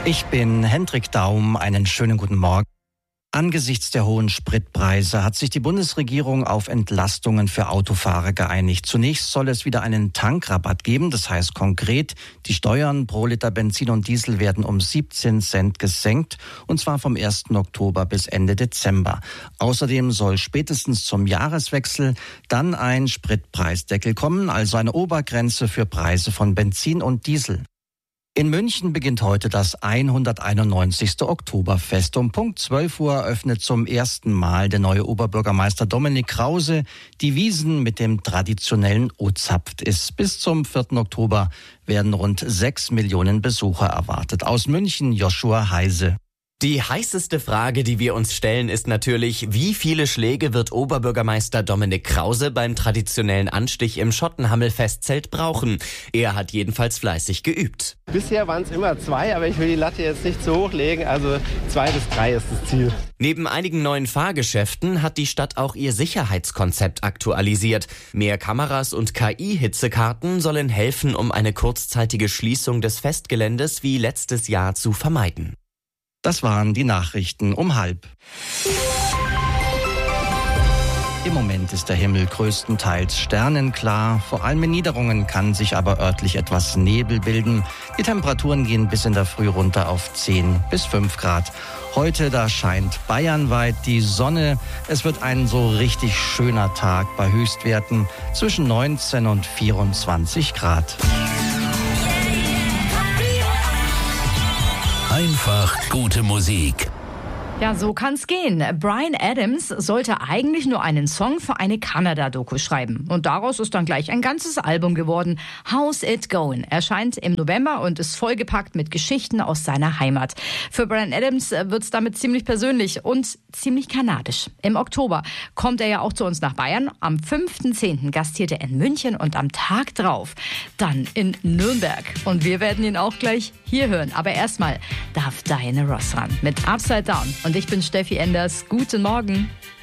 Ich bin Hendrik Daum. Einen schönen guten Morgen. Angesichts der hohen Spritpreise hat sich die Bundesregierung auf Entlastungen für Autofahrer geeinigt. Zunächst soll es wieder einen Tankrabatt geben. Das heißt konkret, die Steuern pro Liter Benzin und Diesel werden um 17 Cent gesenkt, und zwar vom 1. Oktober bis Ende Dezember. Außerdem soll spätestens zum Jahreswechsel dann ein Spritpreisdeckel kommen, also eine Obergrenze für Preise von Benzin und Diesel. In München beginnt heute das 191. Oktoberfest. Um Punkt 12 Uhr eröffnet zum ersten Mal der neue Oberbürgermeister Dominik Krause die Wiesn mit dem traditionellen O-Zapft. Bis zum 4. Oktober werden rund 6 Millionen Besucher erwartet. Aus München Joshua Heise. Die heißeste Frage, die wir uns stellen, ist natürlich, wie viele Schläge wird Oberbürgermeister Dominik Krause beim traditionellen Anstich im Schottenhammel-Festzelt brauchen? Er hat jedenfalls fleißig geübt. Bisher waren es immer 2, aber ich will die Latte jetzt nicht zu hoch legen, also 2 bis 3 ist das Ziel. Neben einigen neuen Fahrgeschäften hat die Stadt auch ihr Sicherheitskonzept aktualisiert. Mehr Kameras und KI-Hitzekarten sollen helfen, um eine kurzzeitige Schließung des Festgeländes wie letztes Jahr zu vermeiden. Das waren die Nachrichten um 12:30. Im Moment ist der Himmel größtenteils sternenklar. Vor allem in Niederungen kann sich aber örtlich etwas Nebel bilden. Die Temperaturen gehen bis in der Früh runter auf 10 bis 5 Grad. Heute, da scheint bayernweit die Sonne. Es wird ein so richtig schöner Tag bei Höchstwerten zwischen 19 und 24 Grad. Einfach gute Musik. Ja, so kann's gehen. Bryan Adams sollte eigentlich nur einen Song für eine Kanada-Doku schreiben. Und daraus ist dann gleich ein ganzes Album geworden. How's It Goin' erscheint im November und ist vollgepackt mit Geschichten aus seiner Heimat. Für Bryan Adams wird's damit ziemlich persönlich und ziemlich kanadisch. Im Oktober kommt er ja auch zu uns nach Bayern. Am 5.10. gastiert er in München und am Tag drauf dann in Nürnberg. Und wir werden ihn auch gleich hier hören. Aber erstmal darf Diana Ross ran mit Upside Down. Und ich bin Steffi Enders. Guten Morgen.